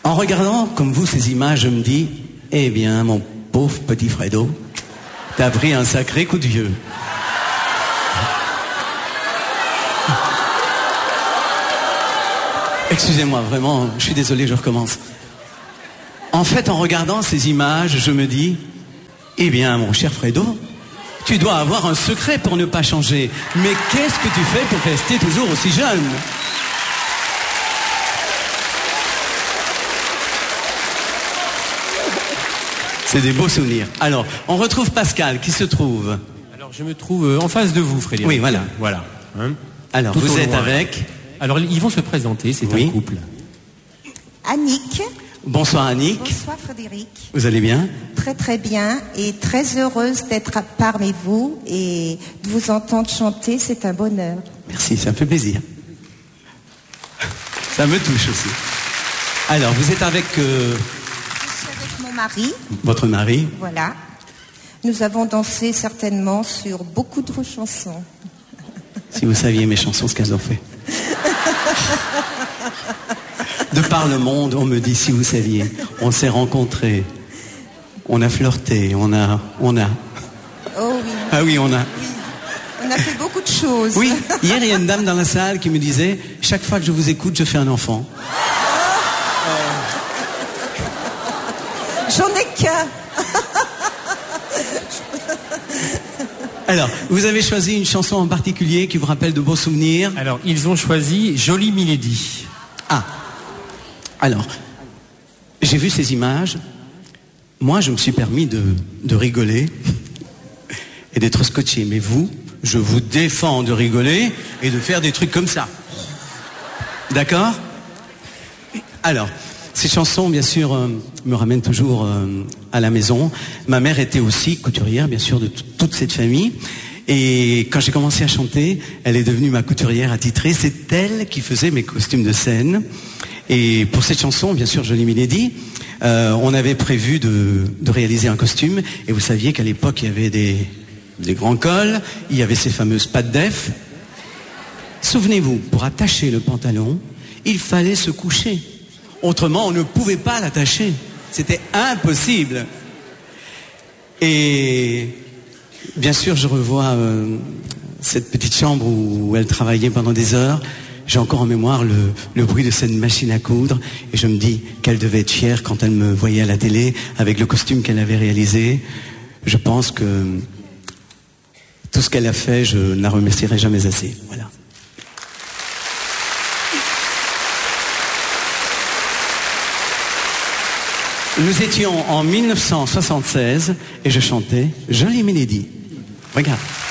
En regardant, comme vous, ces images, je me dis, eh bien, mon pauvre petit Fredo, t'as pris un sacré coup de vieux. Excusez-moi, vraiment, je suis désolé, je recommence. En fait, en regardant ces images, je me dis, eh bien, mon cher Fredo, tu dois avoir un secret pour ne pas changer. Mais qu'est-ce que tu fais pour rester toujours aussi jeune ? C'est des beaux souvenirs. Alors, on retrouve Pascal, qui se trouve... Alors, je me trouve en face de vous, Frédéric. Oui, voilà. Voilà. Hein, alors, tout vous êtes loin. avec... Alors, ils vont se présenter, c'est un couple. Annick. Bonsoir Annick. Bonsoir Frédéric. Vous allez bien ? Très très bien et très heureuse d'être parmi vous et de vous entendre chanter, c'est un bonheur. Merci, ça me fait plaisir. Ça me touche aussi. Alors, vous êtes avec... Je suis avec mon mari. Votre mari. Voilà. Nous avons dansé certainement sur beaucoup de vos chansons. Si vous saviez mes chansons, ce qu'elles ont fait. De par le monde, on me dit, si vous saviez, on s'est rencontrés, on a flirté, on a... Oh oui. Ah oui, on a... Oui. On a fait beaucoup de choses. Oui, hier, il y a une dame dans la salle qui me disait, chaque fois que je vous écoute, je fais un enfant. J'en ai qu'un. Alors, vous avez choisi une chanson en particulier qui vous rappelle de beaux souvenirs. Alors, ils ont choisi Jolie Milady. Ah. Alors, j'ai vu ces images. Moi, je me suis permis de rigoler et d'être scotché. Mais vous, je vous défends de rigoler et de faire des trucs comme ça. D'accord ? Alors, ces chansons, bien sûr, me ramènent toujours à la maison. Ma mère était aussi couturière, bien sûr, de toute cette famille. Et quand j'ai commencé à chanter, elle est devenue ma couturière attitrée. C'est elle qui faisait mes costumes de scène. Et pour cette chanson, bien sûr, Jolie Milady, on avait prévu de réaliser un costume. Et vous saviez qu'à l'époque, il y avait des grands cols, il y avait ces fameuses pattes d'Ef. Souvenez-vous, pour attacher le pantalon, il fallait se coucher. Autrement, on ne pouvait pas l'attacher. C'était impossible. Et bien sûr, je revois cette petite chambre où elle travaillait pendant des heures. J'ai encore en mémoire le bruit de cette machine à coudre. Et je me dis qu'elle devait être fière quand elle me voyait à la télé avec le costume qu'elle avait réalisé. Je pense que tout ce qu'elle a fait, je ne la remercierai jamais assez. Voilà. Nous étions en 1976 et je chantais Jolie Milady. Regarde.